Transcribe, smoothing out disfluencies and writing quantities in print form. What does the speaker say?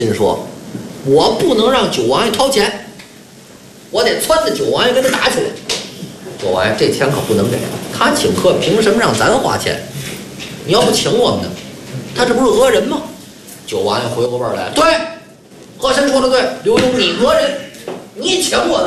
心说，我不能让九王爷掏钱，我得撺掇九王爷跟他打起来。九王爷这钱可不能给他请客，凭什么让咱花钱？你要不请我们呢？他这不是讹人吗？九王爷回过味儿来，对，和珅说的对，刘墉你讹人，你请我呢。